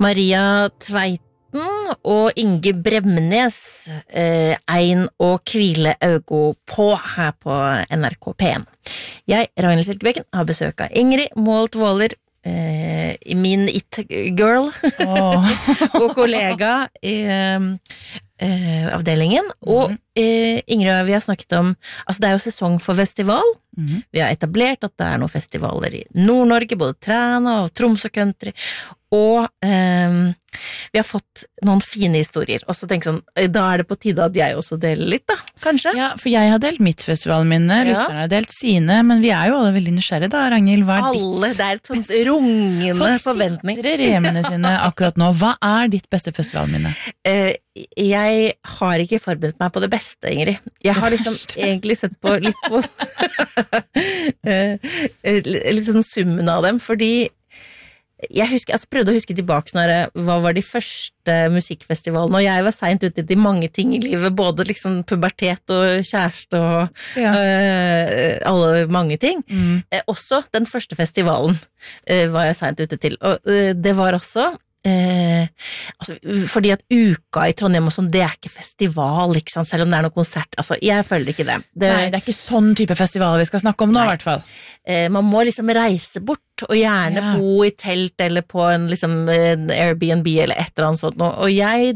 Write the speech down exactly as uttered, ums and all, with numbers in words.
Maria Tveiten og Inge Bremnes, eh, Ein og Kvile Augo på her på N R K P en. Jeg, Ragnhild Silkebekken, har besøk av Ingrid Målt Våler, eh, min it-girl, oh. og kollega i eh, avdelingen, og eh, Ingrid, vi har snakket om, altså det er jo sesong for festival. Mm-hmm. Vi har etablert at det er noen festivaler i Nord-Norge, både Træna og Tromsø Country, og eh, vi har fått noen fine historier, og så tenker jeg sånn, da er det på tide at jeg også deler litt da, kanskje? Ja, for jeg har delt mitt festivalminne, ja. Lytterne har delt sine, men vi er jo alle veldig nysgjerrige da, Ragnhild, hva er alle, ditt? Alle, det er et sånt rungende forventning. Folk sitter i remene sine akkurat nå, hva er ditt beste festivalminne? Eh, jeg har ikke forberedt meg på det beste, Ingrid. Jeg har liksom egentlig sett på litt på litt sånn summen av dem, fordi jeg husker, altså prøvde å huske tilbake sånn, hva var de første musikkfestivalene, og jeg var sent ute i mange ting i livet, både liksom pubertet og kjæreste og ja. uh, alle mange ting. Mm. Eh, også den første festivalen uh, var jeg sent ute til, og uh, det var også Eh, altså, fordi at uka i Trondheim og sånn, det er ikke festival, ikke sant? Selv om det er noen konsert, altså, jeg føler ikke det. det Nei, det er ikke sånn type festival vi skal snakke om nå, i hvert fall. Eh, man må liksom reise bort, og gjerne ja. bo i telt, eller på en liksom, en Airbnb, eller et eller annet sånt, og jeg